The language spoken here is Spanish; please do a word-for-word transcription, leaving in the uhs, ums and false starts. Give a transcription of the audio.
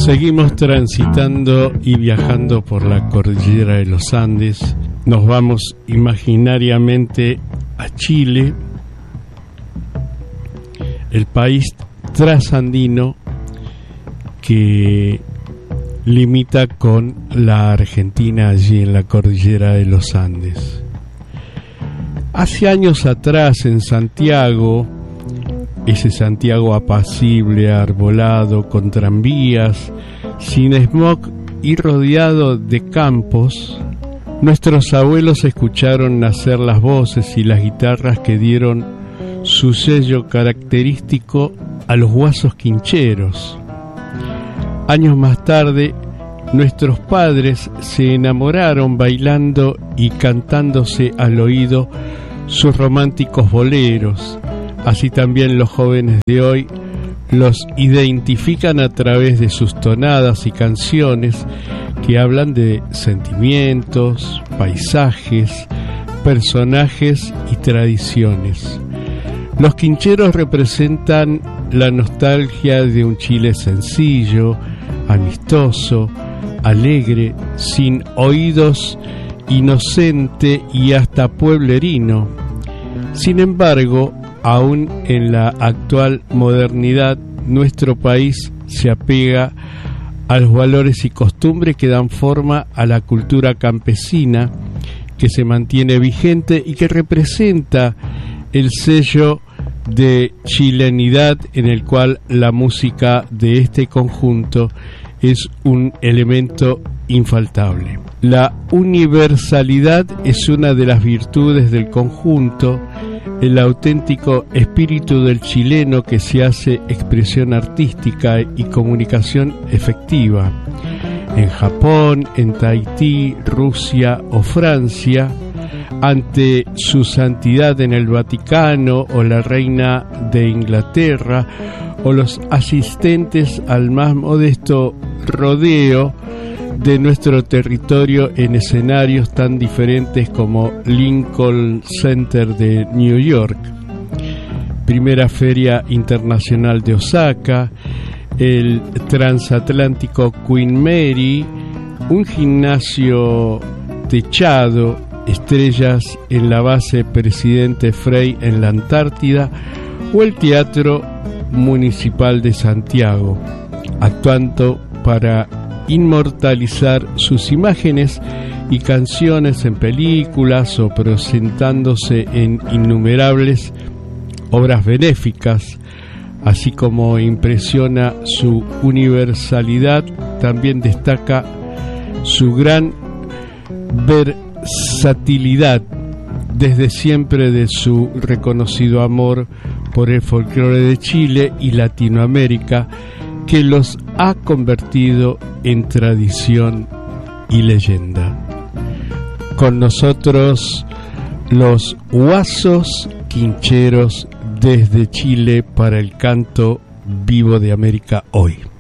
Seguimos transitando y viajando por la cordillera de los Andes. Nos vamos imaginariamente a Chile, el país trasandino que limita con la Argentina allí en la cordillera de los Andes. Hace años atrás en Santiago, ese Santiago apacible, arbolado, con tranvías, sin smog y rodeado de campos, nuestros abuelos escucharon nacer las voces y las guitarras que dieron su sello característico a los guasos quincheros. Años más tarde, nuestros padres se enamoraron bailando y cantándose al oído sus románticos boleros. Así también los jóvenes de hoy los identifican a través de sus tonadas y canciones que hablan de sentimientos, paisajes, personajes y tradiciones. Los quincheros representan la nostalgia de un Chile sencillo, amistoso, alegre, sin oídos, inocente y hasta pueblerino. Sin embargo, aún en la actual modernidad, nuestro país se apega a los valores y costumbres que dan forma a la cultura campesina, que se mantiene vigente y que representa el sello de chilenidad en el cual la música de este conjunto es un elemento infaltable. La universalidad es una de las virtudes del conjunto, el auténtico espíritu del chileno que se hace expresión artística y comunicación efectiva. En Japón, en Tahití, Rusia o Francia, ante su santidad en el Vaticano o la reina de Inglaterra o los asistentes al más modesto rodeo de nuestro territorio en escenarios tan diferentes como Lincoln Center de New York, Primera Feria Internacional de Osaka, el transatlántico Queen Mary, un gimnasio techado, estrellas en la base Presidente Frei en la Antártida o el Teatro Municipal de Santiago, actuando para inmortalizar sus imágenes y canciones en películas o presentándose en innumerables obras benéficas. Así como impresiona su universalidad, también destaca su gran versatilidad desde siempre de su reconocido amor por el folclore de Chile y Latinoamérica, que los ha convertido en tradición y leyenda. Con nosotros los guasos quincheros desde Chile para el canto vivo de América hoy.